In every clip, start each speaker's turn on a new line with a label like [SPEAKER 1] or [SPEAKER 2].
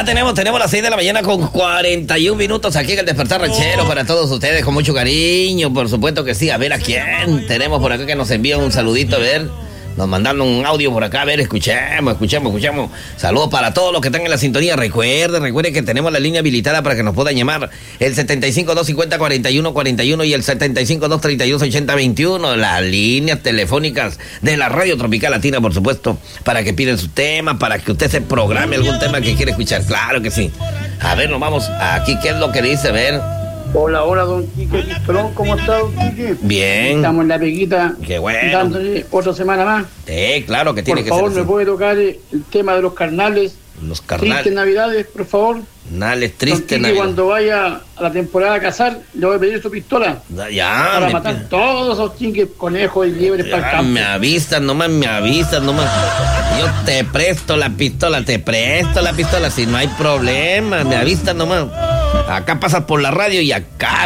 [SPEAKER 1] Ya tenemos las 6 de la mañana con 41 minutos aquí en el Despertar Ranchero para todos ustedes con mucho cariño, por supuesto que sí. A ver a quién tenemos por acá que nos envía un saludito, a ver. Nos mandaron un audio por acá, a ver, escuchemos. Saludos para todos los que están en la sintonía. Recuerde que tenemos la línea habilitada para que nos puedan llamar. El 75-250-4141 y el 75-232-8021. Las líneas telefónicas de la Radio Tropical Latina, por supuesto, para que piden su tema, para que usted se programe algún tema que quiere escuchar. Claro que sí. A ver, nos vamos aquí. ¿Qué es lo que dice? A ver.
[SPEAKER 2] Hola, don Quique Pistolón, ¿cómo está, don Quique?
[SPEAKER 1] Bien.
[SPEAKER 2] Estamos en la peguita.
[SPEAKER 1] Qué bueno.
[SPEAKER 2] Dándole otra semana más.
[SPEAKER 1] Claro que tiene que ser.
[SPEAKER 2] Por favor, ¿me puede tocar el tema de los carnales?
[SPEAKER 1] Los carnales.
[SPEAKER 2] Tristes Navidades, por favor.
[SPEAKER 1] Carnales, tristes
[SPEAKER 2] Navidades. Cuando vaya a la temporada a cazar, le voy a pedir su pistola.
[SPEAKER 1] Ya.
[SPEAKER 2] Para matar todos esos chinques, conejos y liebres para el campo.
[SPEAKER 1] Me avisas nomás. Yo te presto la pistola, si no hay problema. Me avisas nomás. Acá pasas por la radio y acá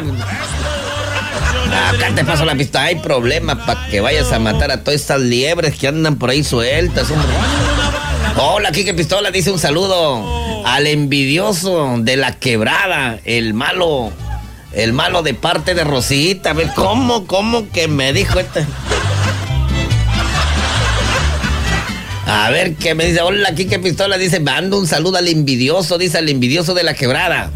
[SPEAKER 1] te paso la pistola. Hay problemas para que vayas a matar a todas estas liebres que andan por ahí sueltas, hombre. Hola, Quique Pistola dice un saludo al envidioso de la quebrada, el malo de parte de Rosita. A ver, ¿cómo que me dijo este? A ver, ¿qué me dice? Hola, Quique Pistola dice, mando un saludo al envidioso, dice, al envidioso de la quebrada.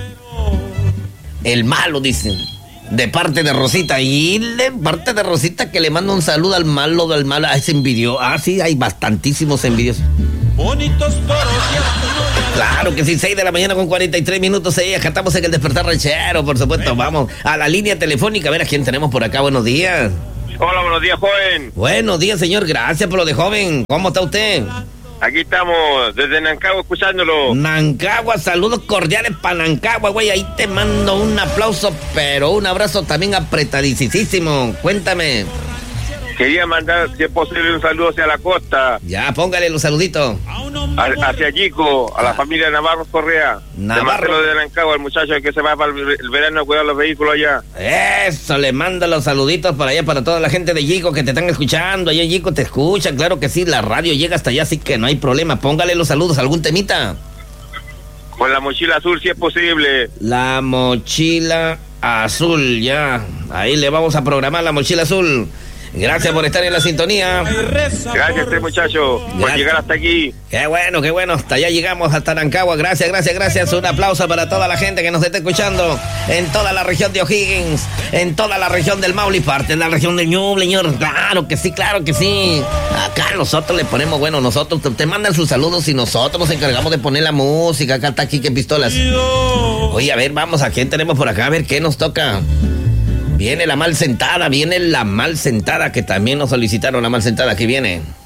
[SPEAKER 1] El malo, dice, de parte de Rosita. Y de parte de Rosita que le mando un saludo al malo, a ese envidioso. Sí, hay bastantísimos envidiosos.
[SPEAKER 3] Bonitos toros.
[SPEAKER 1] Claro que sí, 6 de la mañana con 43 minutos. Acá estamos en el Despertar Ranchero, por supuesto. Vamos a la línea telefónica, a ver a quién tenemos por acá. Buenos días.
[SPEAKER 4] Hola, buenos días, joven.
[SPEAKER 1] Buenos días, señor. Gracias por lo de joven. ¿Cómo está usted?
[SPEAKER 4] Aquí estamos, desde Nancagua, escuchándolo.
[SPEAKER 1] Nancagua, saludos cordiales para Nancagua, güey. Ahí te mando un aplauso, pero un abrazo también apretadísimo. Cuéntame.
[SPEAKER 4] Quería mandar, si es posible, un saludo hacia la costa.
[SPEAKER 1] Ya, póngale los saluditos.
[SPEAKER 4] Hacia Yico, a la familia Navarro Correa.
[SPEAKER 1] Navarro.
[SPEAKER 4] De Nancagua, el muchacho que se va para el verano a cuidar los vehículos allá.
[SPEAKER 1] Eso, le manda los saluditos para allá, para toda la gente de Yico que te están escuchando. Allá en Yico te escuchan, claro que sí, la radio llega hasta allá, así que no hay problema. Póngale los saludos, ¿algún temita?
[SPEAKER 4] Con la mochila azul, si es posible.
[SPEAKER 1] La mochila azul, ya. Ahí le vamos a programar la mochila azul. Gracias por estar en la sintonía.
[SPEAKER 4] Gracias, muchacho, por llegar hasta aquí.
[SPEAKER 1] Qué bueno. Hasta allá llegamos, hasta Nancagua. Gracias. Un aplauso para toda la gente que nos está escuchando en toda la región de O'Higgins, en toda la región del Maule y parte de la región de Ñuble, señor. Claro que sí. Acá nosotros le ponemos, nosotros te mandan sus saludos y nosotros nos encargamos de poner la música. Acá está Quique Pistolas. Oye, a ver, vamos, ¿a quién tenemos por acá? A ver, ¿qué nos toca? Viene la mal sentada, que también nos solicitaron la mal sentada. Aquí viene.